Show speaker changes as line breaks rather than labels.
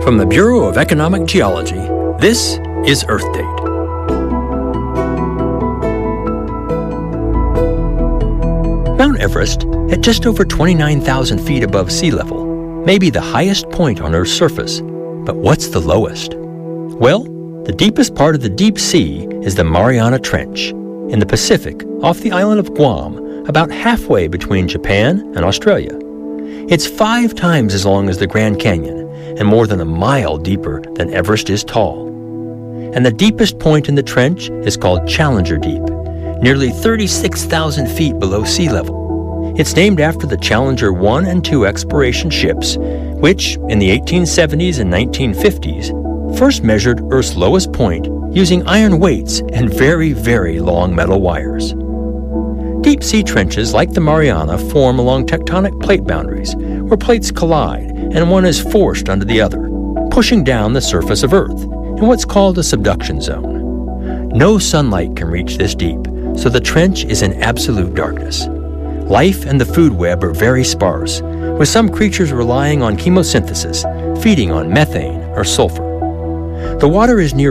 From the Bureau of Economic Geology, this is Earth Date. Mount Everest, at just over 29,000 feet above sea level, may be the highest point on Earth's surface. But what's the lowest? Well, the deepest part of the deep sea is the Mariana Trench, in the Pacific, off the island of Guam, about halfway between Japan and Australia. It's 5 times as long as the Grand Canyon, and more than a mile deeper than Everest is tall. And the deepest point in the trench is called Challenger Deep, nearly 36,000 feet below sea level. It's named after the Challenger 1 and 2 exploration ships, which, in the 1870s and 1950s, first measured Earth's lowest point using iron weights and very, very long metal wires. Deep sea trenches like the Mariana form along tectonic plate boundaries, where plates collide and one is forced onto the other, pushing down the surface of Earth in what's called a subduction zone. No sunlight can reach this deep, so the trench is in absolute darkness. Life and the food web are very sparse, with some creatures relying on chemosynthesis, feeding on methane or sulfur. The water is near